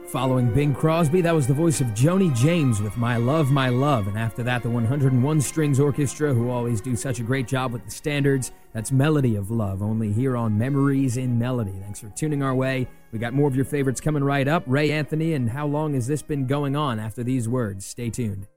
Following Bing Crosby, that was the voice of Joni James with My Love, My Love. And after that, the 101 Strings Orchestra, who always do such a great job with the standards. That's Melody of Love, only here on Memories in Melody. Thanks for tuning our way. We got more of your favorites coming right up. Ray Anthony and How Long Has This Been Going On after these words. Stay tuned.